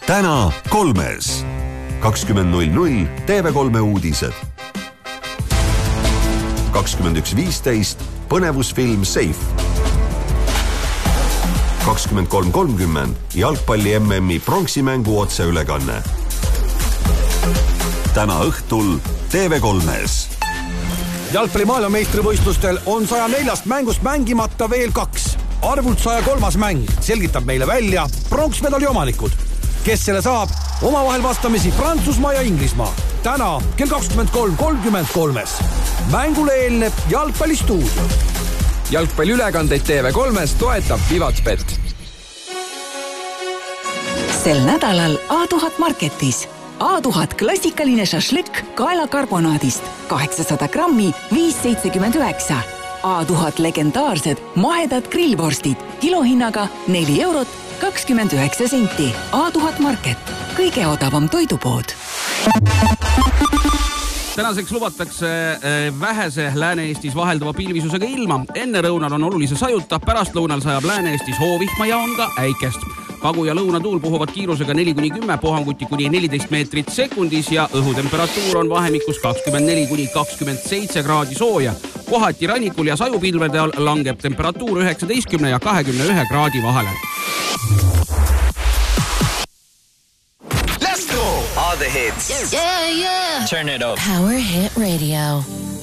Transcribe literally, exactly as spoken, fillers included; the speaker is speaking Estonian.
täna kolmes. kakskümmend null null T V kolme uudised. kakskümmend üks viisteist põnevusfilm Safe. kakskümmend kolm kolmkümmend jalgpalli M M-i pronksimängu otseülekanne. Täna õhtul T V kolmes. Jalgpalli maailmameistrivõistlustel on saja neljast mängust mängimata veel kaks. Arvult saja kolmas mäng selgitab meile välja pronksmedali omanikud. Kes selle saab? Omavahel vastamisi Prantsusmaa ja Inglismaa. Täna kell kakskümmend kolm kolmkümmend kolmes. Mängule eelneb jalgpallistuudio. Jalgpalliülekandeid T V kolmes toetab Vivatbet. Sel nädalal A tuhat Marketis. A tuhat klassikaline šašlõkk kaelakarbonaadist. kaheksasada grammi, viis seitsekümmend üheksa. A tuhat legendaarsed mahedad grillvorstid. Kilohinnaga neli eurot, kakskümmend üheksa senti. A tuhat Market. Kõige odavam toidupood. Tänaseks lubatakse vähese Lääne-Eestis vaheldava pilvisusega ilma. Enne rõunal on olulise sajuta, pärast lõunal sajab Lääne-Eestis hoovihma ja on ka äikest. Kagu- ja lõunatuul puhuvad kiirusega neli kuni kümme, pohanguti kuni neliteist meetrit sekundis ja õhutemperatuur on vahemikus kakskümmend neli kuni kakskümmend seitse kraadi sooja. Kohati rannikul ja sajupilvede all langeb temperatuur üheksateistkümne ja kahekümne ühe kraadi vahele. Let's go! All the hits. Yeah, yeah. Turn it up. Power Hit Radio.